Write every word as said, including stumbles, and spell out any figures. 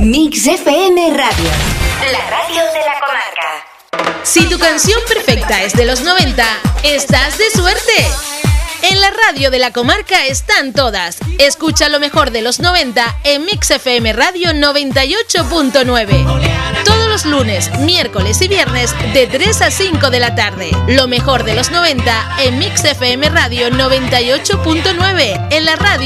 Mix F M Radio, la radio de la comarca. Si tu canción perfecta es de los noventa, estás de suerte. En la radio de la comarca están todas. Escucha lo mejor de los noventa en Mix F M Radio noventa y ocho punto nueve. Todos los lunes, miércoles y viernes de tres a cinco de la tarde. Lo mejor de los noventa en Mix F M Radio noventa y ocho punto nueve. En la radio